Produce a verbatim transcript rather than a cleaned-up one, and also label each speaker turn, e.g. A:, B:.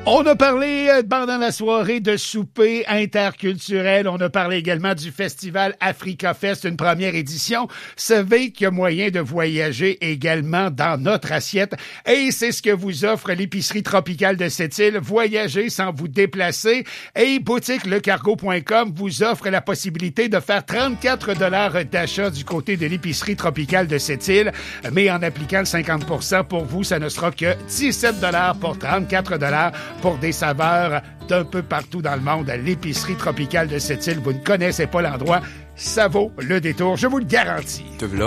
A: On a parlé euh, pendant la soirée de souper interculturel. On a parlé également du festival Africa Fest, une première édition. Savez qu'il y a moyen de voyager également dans notre assiette. Et c'est ce que vous offre l'épicerie tropicale de Sept-Îles. Voyager sans vous déplacer. Et boutique le cargo point com vous offre la possibilité de faire trente-quatre dollars d'achat du côté de l'épicerie tropicale de Sept-Îles. Mais en appliquant le cinquante pour cent pour vous, ça ne sera que dix-sept dollars pour trente-quatre dollars pour des saveurs d'un peu partout dans le monde. À l'épicerie tropicale de Sept-Îles, vous ne connaissez pas l'endroit, ça vaut le détour, je vous le garantis.